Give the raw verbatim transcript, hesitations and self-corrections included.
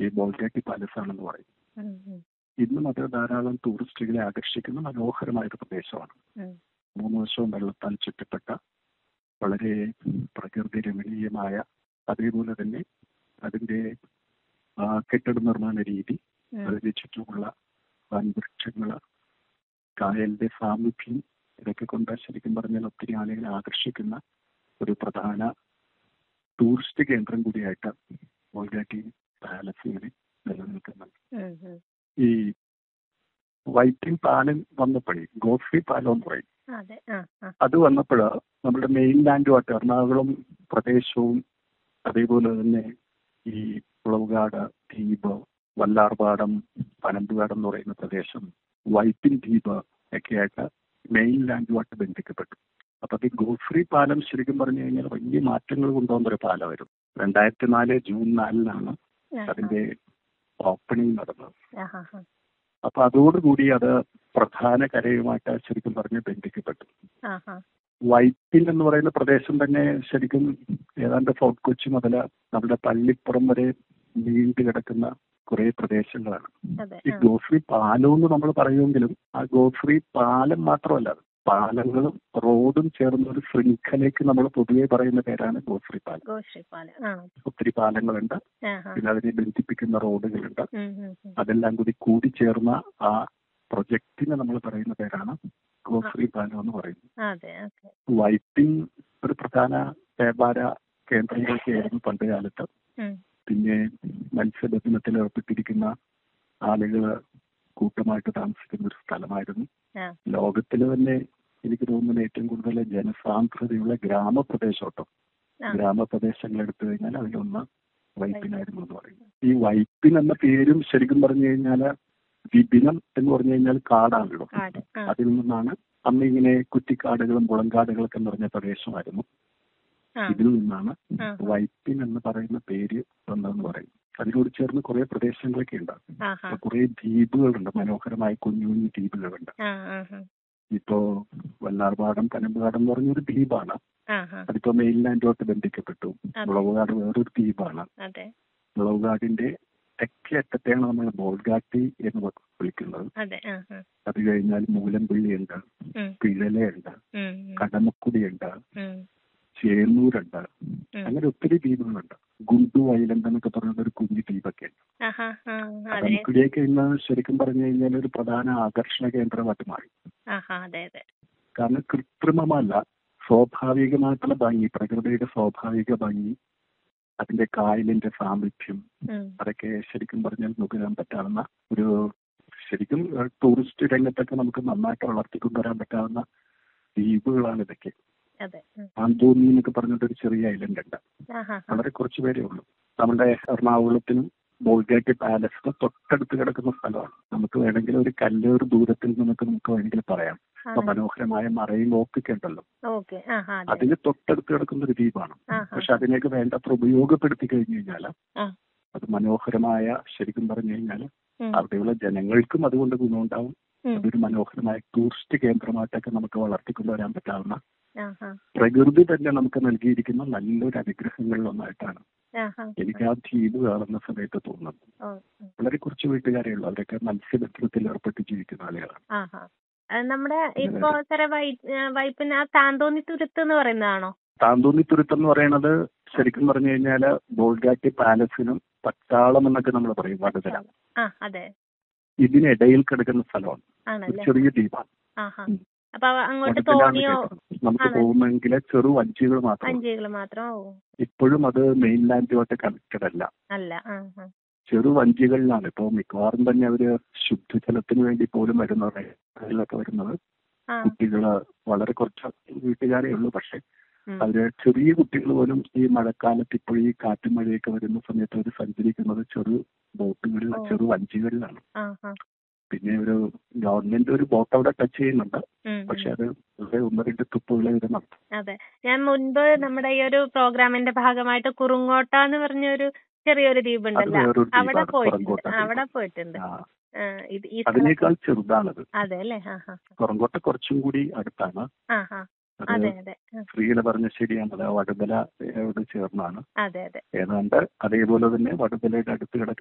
ഈ ബോൾഗാട്ടി പാലസ് ആണെന്ന് പറയും. ഉം, ഉം, ഇന്നും അത് ധാരാളം ടൂറിസ്റ്റുകളെ ആകർഷിക്കുന്ന മനോഹരമായ ഒരു പ്രദേശമാണ്. ഉം. മൂന്ന് വശവും വെള്ളത്താൽ ചുറ്റപ്പെട്ട വളരെ പ്രകൃതി രമണീയമായ, അതേപോലെ തന്നെ അതിന്റെ ആ, കെട്ടിട നിർമ്മാണ രീതി, ഉം. അതിന് ചുറ്റുമുള്ള വൻവൃക്ഷങ്ങള്, കായലിന്റെ സാമീപ്യം, ഇതൊക്കെ കൊണ്ട് ശരിക്കും പറഞ്ഞാൽ ഒത്തിരി ആളുകളെ ആകർഷിക്കുന്ന ഒരു പ്രധാന ടൂറിസ്റ്റ് കേന്ദ്രം കൂടിയായിട്ട് ബോൾഗാട്ടി പാലസ് ഇങ്ങനെ നിലനിൽക്കുന്നുണ്ട്. ഉം, ഉം. ഈ വൈപ്പിൻ പാലം വന്നപ്പോഴേ ഗോഫ്രി പാലം എന്ന് പറയും, അതെ. ആ, ആ. അത് വന്നപ്പോൾ നമ്മുടെ മെയിൻ ലാൻഡുമായിട്ട് എറണാകുളം പ്രദേശവും, അതേപോലെ തന്നെ ഈ പുളവുകാട്, ദ്വീപ്, വല്ലാർപാടം, പനമ്പുകാട് എന്ന് പറയുന്ന പ്രദേശം, വൈപ്പിൻ ദ്വീപ് ഒക്കെയായിട്ട് മെയിൻ ലാൻഡുമായിട്ട് ബന്ധിക്കപ്പെട്ടു. അപ്പൊ അത് ഗോഫ്രി പാലം ശരിക്കും പറഞ്ഞു കഴിഞ്ഞാൽ വലിയ മാറ്റങ്ങൾ കൊണ്ടുവന്ന ഒരു പാലമായിരുന്നു. രണ്ടായിരത്തി നാല് ജൂൺ നാലിനാണ് ആ, അതിന്റെ ഓപ്പണിംഗ് നടന്നത്. ആ, ആ, ആ. അപ്പൊ അതോടുകൂടി അത് പ്രധാന കരയുമായിട്ട് ശരിക്കും പറഞ്ഞ് ബന്ധിക്കപ്പെട്ടു. ആ, ആ. വൈപ്പിൻ എന്ന് പറയുന്ന പ്രദേശം തന്നെ ശരിക്കും ഏതാണ്ട് ഫോർട്ട് കൊച്ചി മുതൽ നമ്മുടെ പള്ളിപ്പുറം വരെ നീണ്ടു കിടക്കുന്ന കുറെ പ്രദേശങ്ങളാണ്. അതെ. ഈ ആ. ഗോഫ്രി പാലം എന്ന് നമ്മൾ പറയുമെങ്കിലും ആ ഗോഫ്രി പാലം മാത്രമല്ല, അത് പാലങ്ങളും റോഡും ചേർന്ന ഒരു ശൃംഖലയ്ക്ക് നമ്മൾ പൊതുവെ പറയുന്ന പേരാണ് ഗോഫ്രി പാലം. ഗോശ്രീ പാലം. ആ. ഒത്തിരി പാലങ്ങളുണ്ട്, ആ, ആ. പിന്നെ അതിനെ ബന്ധിപ്പിക്കുന്ന റോഡുകളുണ്ട്. ഉം, ഉം, ഉം. അതെല്ലാം കൂടി കൂടിച്ചേർന്ന ആ പ്രൊജക്ടിനെ നമ്മൾ പറയുന്ന പേരാണ് ഗോഫ്രി പാലം എന്ന് പറയുന്നത്. അതെ. ഓക്കെ. വൈപ്പിൻ ഒരു പ്രധാന വ്യാപാര കേന്ദ്രങ്ങളൊക്കെയായിരുന്നു പണ്ട് കാലത്ത്. ഉം. പിന്നെ മത്സ്യബന്ധനത്തിൽ ഏർപ്പെട്ടിരിക്കുന്ന ആളുകൾ കൂട്ടമായിട്ട് താമസിക്കുന്ന ഒരു സ്ഥലമായിരുന്നു. ആ. ലോകത്തിൽ തന്നെ എനിക്ക് തോന്നുന്നത് ഏറ്റവും കൂടുതൽ ജനസാന്ദ്രതയുള്ള ഗ്രാമപ്രദേശോട്ടോ ആ. ഗ്രാമപ്രദേശങ്ങൾ എടുത്തു കഴിഞ്ഞാൽ അതിലൊന്ന് വൈപ്പിനായിരുന്നു എന്ന് പറയും. ഈ വൈപ്പിൻ എന്ന പേരും ശരിക്കും പറഞ്ഞു കഴിഞ്ഞാൽ വിപിനം എന്ന് പറഞ്ഞു കഴിഞ്ഞാൽ കാടാണല്ലോ. കാട്. ആ. അതിൽ നിന്നാണ് അന്ന് ഇങ്ങനെ കുറ്റിക്കാടുകളും മുളങ്കാടുകളൊക്കെ നിറഞ്ഞ പ്രദേശമായിരുന്നു. ആ. ഇതിൽ നിന്നാണ് ആ. വൈപ്പിൻ എന്ന് പറയുന്ന പേര് വന്നതെന്ന് പറയും. അതിനോട് ചേർന്ന് കുറെ പ്രദേശങ്ങളൊക്കെ ഉണ്ട്. ആ, ആ. കുറെ ദ്വീപുകളുണ്ട്, മനോഹരമായ കുഞ്ഞു കുഞ്ഞു ദ്വീപുകളുണ്ട്. ആ, ആ, ആ. ഇപ്പോ വല്ലാർപാടം, പനമ്പുകാട് എന്ന് പറഞ്ഞൊരു ദ്വീപാണ്. ആ, ആ. അതിപ്പോ മെയിൻലാൻഡുമായിട്ട് ബന്ധിക്കപ്പെട്ടു. അതെ. മുളവുകാട് വേറൊരു ദ്വീപാണ്. അതെ. മുളവുകാടിന്റെ തെക്കേ അറ്റത്തെയാണ് നമ്മൾ ബോൾഗാട്ടി എന്ന് വിളിക്കുന്നത്. അതെ. ആ, ആ. അത് കഴിഞ്ഞാൽ മൂലംപള്ളിയുണ്ട്, ഉം. പിഴലയുണ്ട്, ഉം, ഉം. കടമക്കുടിയുണ്ട്, ഉം. ചേന്നൂരുണ്ട്. ഉം. അങ്ങനെ ഒത്തിരി ദ്വീപുകളുണ്ട്. ഗുണ്ടു ഐലൻഡ് എന്നൊക്കെ പറയുന്ന ഒരു കുഞ്ഞു ദ്വീപൊക്കെ ഉണ്ട്. ആഹാ. ആ. അതെ. കടമക്കുടിയൊക്കെ ഇന്ന് ശരിക്കും പറഞ്ഞു കഴിഞ്ഞാൽ ഒരു പ്രധാന ആകർഷണ കേന്ദ്രമായിട്ട് മാറി. ആഹാ. അതെ, അതെ. കാരണം കൃത്രിമമല്ല, സ്വാഭാവികമായിട്ടുള്ള ഭംഗി, പ്രകൃതിയുടെ സ്വാഭാവിക ഭംഗി, അതിന്റെ കായലിന്റെ സാമീപ്യം, ഉം. അതൊക്കെ ശരിക്കും പറഞ്ഞാൽ നുകരാൻ പറ്റാവുന്ന ഒരു, ശരിക്കും ടൂറിസ്റ്റ് രംഗത്തൊക്കെ നമുക്ക് നന്നായിട്ട് വളർത്തിക്കൊണ്ടുവരാൻ പറ്റാവുന്ന ദ്വീപുകളാണ് ഇതൊക്കെ. അതെ. ഉം. ആന്തോന്നി എന്നൊക്കെ പറഞ്ഞിട്ടൊരു ചെറിയ ഐലൻഡ് ഉണ്ട്. ആഹാ. ആ. വളരെ കുറച്ച് പേരേ ഉള്ളൂ. നമ്മുടെ എറണാകുളത്തിനും ബോൾഗാട്ടി പാലസിന് തൊട്ടടുത്ത് കിടക്കുന്ന സ്ഥലമാണ്. നമുക്ക് വേണമെങ്കിൽ ഒരു കല്ലേറ് ദൂരത്തിൽ നിന്നൊക്കെ നമുക്ക് വേണമെങ്കിൽ പറയാം. ആ. ഇപ്പൊ മനോഹരമായ മറൈൻ വോക്കൊക്കെ ഉണ്ടല്ലോ, ഓക്കെ. ആഹാ. അതെ. അതിന് തൊട്ടടുത്ത് കിടക്കുന്ന ഒരു ദ്വീപാണ്. ആഹാ. പക്ഷെ അതിനെയൊക്കെ വേണ്ടത്ര ഉപയോഗപ്പെടുത്തി കഴിഞ്ഞു കഴിഞ്ഞാൽ ആ. അത് മനോഹരമായ, ശരിക്കും പറഞ്ഞു കഴിഞ്ഞാൽ ഉം. അവിടെയുള്ള ജനങ്ങൾക്കും അതുകൊണ്ട് ഗുണമുണ്ടാവും. ഉം. അതൊരു മനോഹരമായ ടൂറിസ്റ്റ് കേന്ദ്രമായിട്ടൊക്കെ നമുക്ക് വളർത്തിക്കൊണ്ടുവരാൻ പറ്റാവുന്ന ആഹാ. പ്രകൃതി തന്നെ നമുക്ക് നൽകിയിരിക്കുന്ന നല്ലൊരു അനുഗ്രഹങ്ങളിൽ ഒന്നായിട്ടാണ് ആഹാ. എനിക്ക് ആ ദ്വീപ് കാണുന്ന സമയത്ത് തോന്നുന്നത്. ഓ. ഉം. വളരെ കുറച്ച് വീട്ടുകാരേ ഉള്ളൂ, അവരൊക്കെ മത്സ്യബന്ധനത്തിൽ ഏർപ്പെട്ട് ജീവിക്കുന്ന ആളുകളാണ്. ആഹാ. ആ, നമ്മുടെ ഇപ്പോ സാറേ വൈ വൈപ്പിന് ആ താന്തോന്നി തുരുത്ത് എന്ന് പറയുന്നതാണോ? താന്തോന്നി തുരുത്ത് എന്ന് പറയുന്നത് ശരിക്കും പറഞ്ഞു കഴിഞ്ഞാൽ ബോൾഗാട്ടി പാലസിനും പട്ടാളം എന്നൊക്കെ നമ്മൾ പറയും, വടുതല, ആ. അതെ. ഇതിനിടയിൽ കിടക്കുന്ന സ്ഥലമാണ്. ഒരു ആണല്ലേ? ചെറിയ ദ്വീപാണ്. ആഹാ. അപ്പൊ അങ്ങോട്ട് വടുതല എന്ന് തോണിയോ കേട്ടത്. നമുക്ക് ആണല്ലേ? പോകുമെങ്കിൽ ചെറു വഞ്ചികൾ മാത്രം. അഞ്ചുകൾ മാത്രം. ഓ. ഇപ്പോഴും അത് മെയിൻലാൻഡുമായിട്ട് കണക്റ്റഡ് അല്ല. അല്ല. ആ, ആ. ചെറു വഞ്ചികളിലാണ് ഇപ്പോൾ മിക്കവാറും തന്നെ അവര് ശുദ്ധജലത്തിന് വേണ്ടി പോലും വരുന്നവരൊക്കെ വരുന്നത്. ആ. കുട്ടികള് വളരെ കുറച്ച് വീട്ടുകാരേ ഉള്ളൂ, പക്ഷെ ഉം. അവര് ചെറിയ കുട്ടികൾ പോലും ഈ മഴക്കാലത്ത് ഇപ്പോൾ ഈ കാറ്റും മഴയൊക്കെ വരുന്ന സമയത്ത് അവർ സഞ്ചരിക്കുന്നത് ചെറു ബോട്ടുകളിൽ, ഓ. ചെറു വഞ്ചികളിലാണ്. ആ, ആ. പിന്നെ ഒരു ഗവൺമെന്റ് ഒരു ബോട്ട് അവിടെ ടച്ച് ചെയ്യുന്നുണ്ട്, ഉം, പക്ഷെ ഉം. അത് വളരെ ഒന്ന് രണ്ട് ട്രിപ്പുകളെ ഇത് നടത്തും. അതെ. ഞാൻ മുൻപ് നമ്മുടെ ഈ ഒരു പ്രോഗ്രാമിന്റെ ഭാഗമായിട്ട് കുറുങ്ങോട്ട എന്ന് പറഞ്ഞൊരു ചെറിയൊരു അത് ദ്വീപുണ്ടല്ലോ, വേറൊരു അവിടെ ദ്വീപാണ്, പോയിട്ടുണ്ട്. കുറങ്കോട്ട അവിടെ ദ്വീപ്. പോയിട്ടുണ്ട്. ആ, ആ, ഇത് ഈ സ്ഥലം. അതിനേക്കാൾ ചെറുതാണത്. അതെ അല്ലേ? ആ, ആ. കുറങ്കോട്ട കുറച്ചും കൂടി അടുത്താണ്. ആ, ആ. അത് അതെ, അതെ. ആ. ശ്രീല പറഞ്ഞ ശരിയാണത്, വടുതലയോട് ചേർന്നാണ്. അതെ, അതെ. ഏതാണ്ട് അതേപോലെ തന്നെ വടുതലയുടെ അടുത്ത് കിടക്കുന്ന